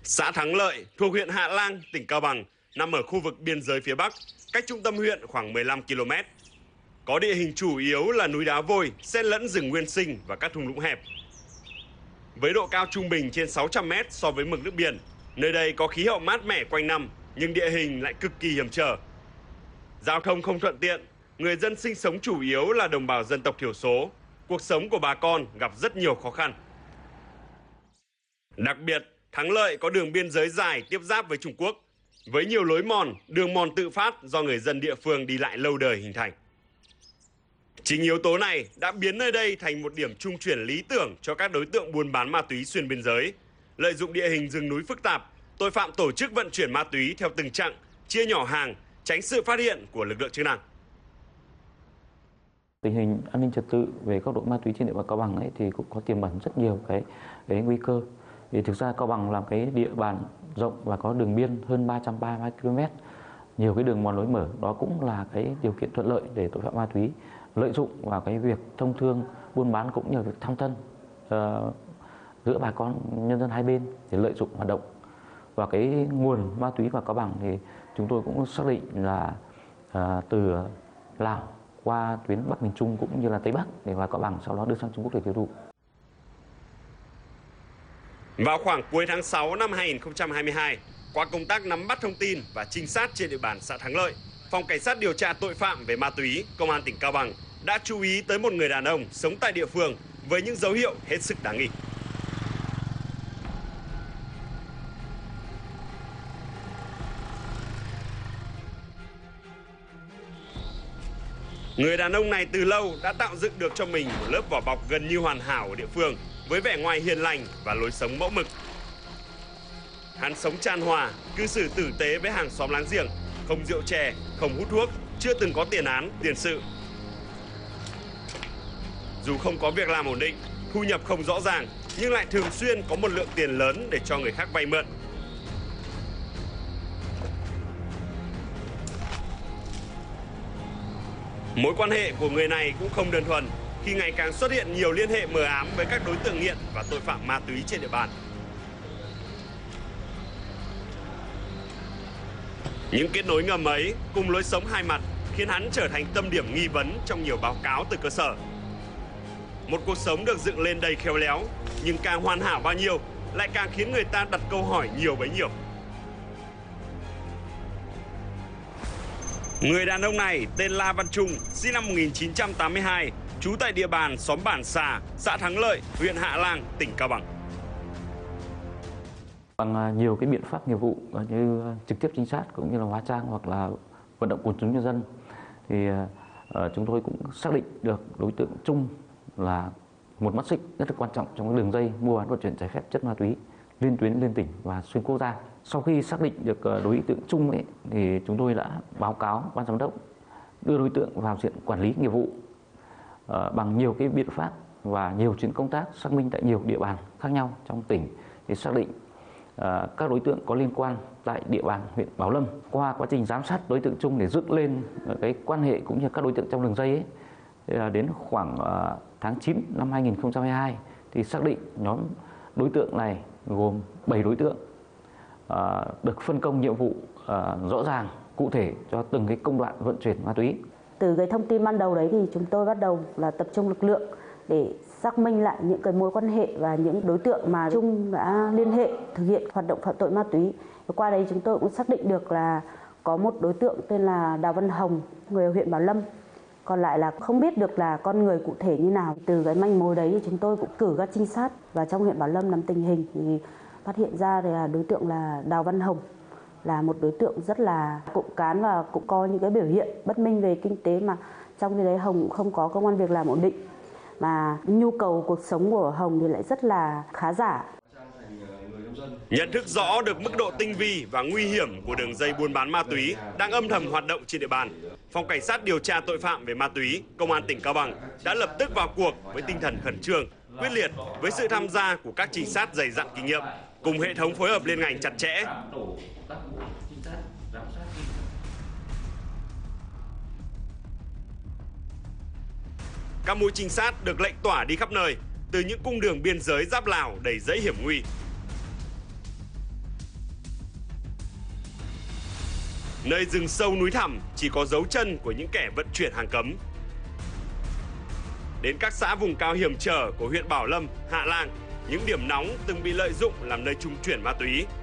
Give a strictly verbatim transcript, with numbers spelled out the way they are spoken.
Xã Thắng Lợi thuộc huyện Hạ Lang, tỉnh Cao Bằng, nằm ở khu vực biên giới phía Bắc, cách trung tâm huyện khoảng mười lăm ki lô mét. Có địa hình chủ yếu là núi đá vôi, xen lẫn rừng nguyên sinh và các thung lũng hẹp. Với độ cao trung bình trên sáu trăm mét so với mực nước biển, nơi đây có khí hậu mát mẻ quanh năm, nhưng địa hình lại cực kỳ hiểm trở. Giao thông không thuận tiện, người dân sinh sống chủ yếu là đồng bào dân tộc thiểu số. Cuộc sống của bà con gặp rất nhiều khó khăn. Đặc biệt, Thắng Lợi có đường biên giới dài tiếp giáp với Trung Quốc, với nhiều lối mòn, đường mòn tự phát do người dân địa phương đi lại lâu đời hình thành. Chính yếu tố này đã biến nơi đây thành một điểm trung chuyển lý tưởng cho các đối tượng buôn bán ma túy xuyên biên giới. Lợi dụng địa hình rừng núi phức tạp, tội phạm tổ chức vận chuyển ma túy theo từng chặng, chia nhỏ hàng, tránh sự phát hiện của lực lượng chức năng. Tình hình an ninh trật tự về góc độ ma túy trên địa bàn Cao Bằng ấy thì cũng có tiềm ẩn rất nhiều cái, cái nguy cơ. Thì thực ra Cao Bằng là cái địa bàn rộng và có đường biên hơn ba trăm ba mươi hai ki lô mét, nhiều cái đường mòn lối mở, đó cũng là cái điều kiện thuận lợi để tội phạm ma túy lợi dụng vào cái việc thông thương, buôn bán cũng như việc thăm thân uh, giữa bà con nhân dân hai bên để lợi dụng hoạt động. Và cái nguồn ma túy vào Cao Bằng thì chúng tôi cũng xác định là uh, từ Lào qua tuyến Bắc miền Trung cũng như là Tây Bắc để vào Cao Bằng, sau đó đưa sang Trung Quốc để tiêu thụ. Vào khoảng cuối tháng sáu năm hai nghìn không trăm hai mươi hai, qua công tác nắm bắt thông tin và trinh sát trên địa bàn xã Thắng Lợi, Phòng Cảnh sát điều tra tội phạm về ma túy, Công an tỉnh Cao Bằng đã chú ý tới một người đàn ông sống tại địa phương với những dấu hiệu hết sức đáng nghi. Người đàn ông này từ lâu đã tạo dựng được cho mình một lớp vỏ bọc gần như hoàn hảo ở địa phương, với vẻ ngoài hiền lành và lối sống mẫu mực. Hắn sống chan hòa, cư xử tử tế với hàng xóm láng giềng, không rượu chè, không hút thuốc, chưa từng có tiền án, tiền sự. Dù không có việc làm ổn định, thu nhập không rõ ràng, nhưng lại thường xuyên có một lượng tiền lớn để cho người khác vay mượn. Mối quan hệ của người này cũng không đơn thuần, khi ngày càng xuất hiện nhiều liên hệ mờ ám với các đối tượng nghiện và tội phạm ma túy trên địa bàn. Những kết nối ngầm ấy cùng lối sống hai mặt khiến hắn trở thành tâm điểm nghi vấn trong nhiều báo cáo từ cơ sở. Một cuộc sống được dựng lên đầy khéo léo, nhưng càng hoàn hảo bao nhiêu lại càng khiến người ta đặt câu hỏi nhiều bấy nhiêu. Người đàn ông này tên La Văn Trung, sinh năm một nghìn chín trăm tám mươi hai, trú tại địa bàn xóm Bản Xà, xã Thắng Lợi, huyện Hạ Lang, tỉnh Cao Bằng. Bằng nhiều cái biện pháp nghiệp vụ như trực tiếp trinh sát cũng như là hóa trang hoặc là vận động quần chúng nhân dân, thì uh, chúng tôi cũng xác định được đối tượng Trung là một mắt xích rất là quan trọng trong cái đường dây mua bán vận chuyển trái phép chất ma túy liên tuyến, liên tỉnh và xuyên quốc gia. Sau khi xác định được đối tượng Trung ấy, thì chúng tôi đã báo cáo ban giám đốc đưa đối tượng vào diện quản lý nghiệp vụ uh, bằng nhiều cái biện pháp và nhiều chuyến công tác xác minh tại nhiều địa bàn khác nhau trong tỉnh để xác định uh, các đối tượng có liên quan tại địa bàn huyện Bảo Lâm. Qua quá trình giám sát đối tượng Trung để dựng lên cái quan hệ cũng như các đối tượng trong đường dây ấy, thì đến khoảng uh, tháng chín năm hai nghìn không trăm hai mươi hai thì xác định nhóm đối tượng này gồm bảy đối tượng uh, được phân công nhiệm vụ uh, rõ ràng, cụ thể cho từng cái công đoạn vận chuyển ma túy. Từ cái thông tin ban đầu đấy thì chúng tôi bắt đầu là tập trung lực lượng để xác minh lại những cái mối quan hệ và những đối tượng mà Trung đã liên hệ thực hiện hoạt động phạm tội ma túy. Qua đấy chúng tôi cũng xác định được là có một đối tượng tên là Đào Văn Hồng, người ở huyện Bảo Lâm. Còn lại là không biết được là con người cụ thể như nào. Từ cái manh mối đấy thì chúng tôi cũng cử các trinh sát và trong huyện Bảo Lâm nắm tình hình thì phát hiện ra là đối tượng là Đào Văn Hồng là một đối tượng rất là cộng cán và cũng có những cái biểu hiện bất minh về kinh tế, mà trong khi đấy Hồng cũng không có công ăn việc làm ổn định, mà nhu cầu cuộc sống của Hồng thì lại rất là khá giả. Nhận thức rõ được mức độ tinh vi và nguy hiểm của đường dây buôn bán ma túy đang âm thầm hoạt động trên địa bàn, Phòng Cảnh sát điều tra tội phạm về ma túy, Công an tỉnh Cao Bằng đã lập tức vào cuộc với tinh thần khẩn trương, quyết liệt với sự tham gia của các trinh sát dày dặn kinh nghiệm, cùng hệ thống phối hợp liên ngành chặt chẽ. Các mũi trinh sát được lệnh tỏa đi khắp nơi, từ những cung đường biên giới giáp Lào đầy dẫy hiểm nguy. Nơi rừng sâu núi thẳm chỉ có dấu chân của những kẻ vận chuyển hàng cấm. Đến các xã vùng cao hiểm trở của huyện Bảo Lâm, Hạ Lang, những điểm nóng từng bị lợi dụng làm nơi trung chuyển ma túy.